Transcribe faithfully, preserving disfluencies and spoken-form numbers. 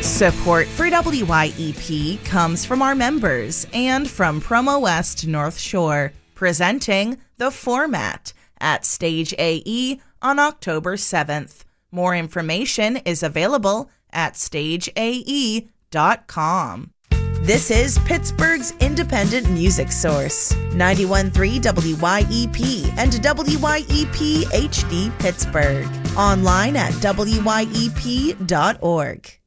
Support for W Y E P comes from our members and from Promo West North Shore, presenting The Format at Stage A E on October seventh. More information is available at stage a e dot com. This is Pittsburgh's independent music source, ninety-one point three W Y E P and W Y E P H D Pittsburgh. Online at W Y E P dot org.